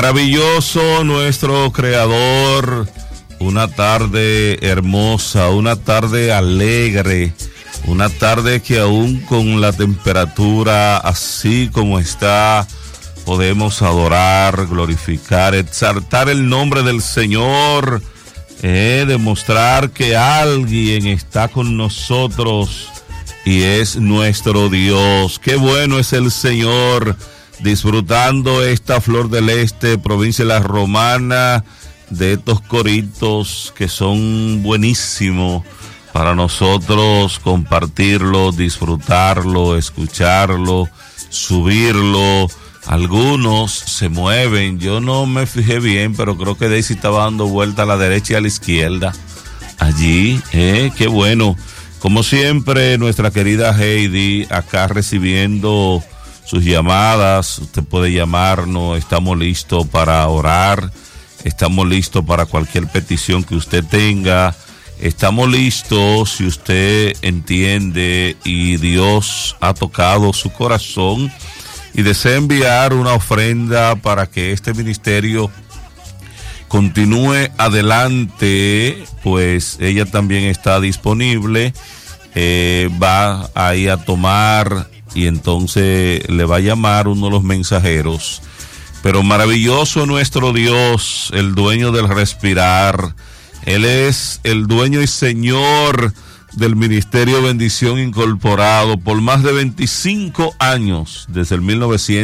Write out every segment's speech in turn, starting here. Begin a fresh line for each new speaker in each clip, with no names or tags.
Maravilloso nuestro Creador, una tarde hermosa, una tarde alegre, una tarde que aún con la temperatura así como está, podemos adorar, glorificar, exaltar el nombre del Señor, demostrar que alguien está con nosotros y es nuestro Dios. Qué bueno es el Señor, disfrutando esta Flor del Este, provincia de La Romana, de estos coritos que son buenísimos para nosotros compartirlo, disfrutarlo, escucharlo, subirlo. Algunos se mueven, yo no me fijé bien, pero creo que Daisy estaba dando vuelta a la derecha y a la izquierda. Allí, qué bueno. Como siempre, nuestra querida Heidi acá recibiendo sus llamadas. Usted puede llamarnos, estamos listos para orar, estamos listos para cualquier petición que usted tenga, estamos listos si usted entiende y Dios ha tocado su corazón y desea enviar una ofrenda para que este ministerio continúe adelante, pues ella también está disponible, va ahí a tomar y entonces le va a llamar uno de los mensajeros. Pero maravilloso nuestro Dios, el dueño del respirar. Él es el dueño y señor del Ministerio Bendición Incorporado por más de 25 años, desde el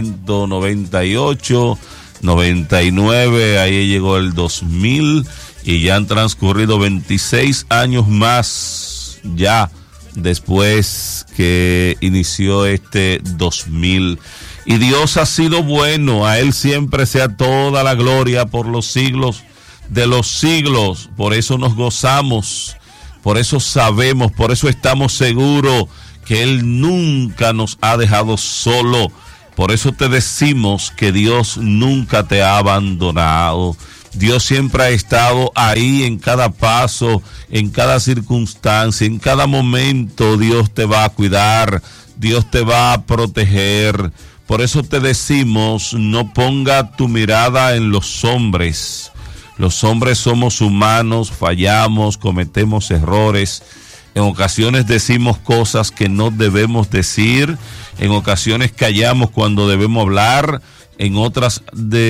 1998, 99, ahí llegó el 2000 y ya han transcurrido 26 años más ya después que inició este 2000. Y Dios ha sido bueno, a Él siempre sea toda la gloria por los siglos de los siglos. Por eso nos gozamos, por eso sabemos, por eso estamos seguros que Él nunca nos ha dejado solo. Por eso te decimos que Dios nunca te ha abandonado. Dios siempre ha estado ahí en cada paso, en cada circunstancia, en cada momento. Dios te va a cuidar, Dios te va a proteger. Por eso te decimos, no ponga tu mirada en los hombres. Los hombres somos humanos, fallamos, cometemos errores. En ocasiones decimos cosas que no debemos decir. En ocasiones callamos cuando debemos hablar. En otras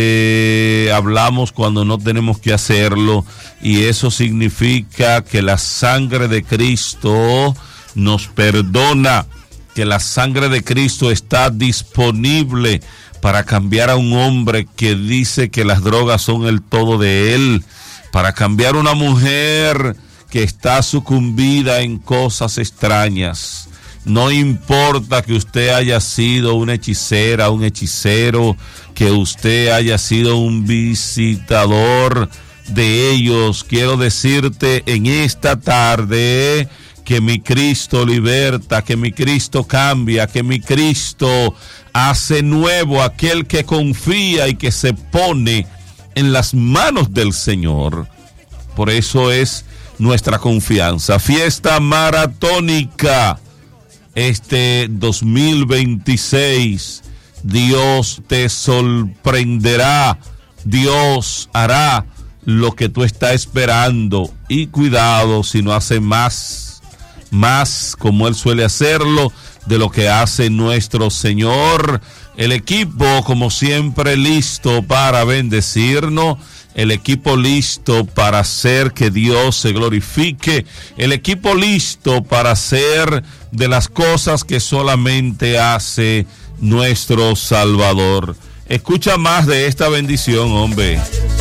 hablamos cuando no tenemos que hacerlo. Y eso significa que la sangre de Cristo nos perdona. Que la sangre de Cristo está disponible para cambiar a un hombre que dice que las drogas son el todo de él, para cambiar a una mujer que está sucumbida en cosas extrañas. No importa que usted haya sido una hechicera, un hechicero, que usted haya sido un visitador de ellos. Quiero decirte en esta tarde que mi Cristo liberta, que mi Cristo cambia, que mi Cristo hace nuevo aquel que confía y que se pone en las manos del Señor. Por eso es nuestra confianza. Fiesta maratónica este 2026. Dios te sorprenderá. Dios hará lo que tú estás esperando. Y cuidado si no hace más como Él suele hacerlo de lo que hace nuestro Señor. El equipo, como siempre, listo para bendecirnos. El equipo listo para hacer que Dios se glorifique. El equipo listo para hacer de las cosas que solamente hace nuestro Salvador. Escucha más de esta bendición, hombre.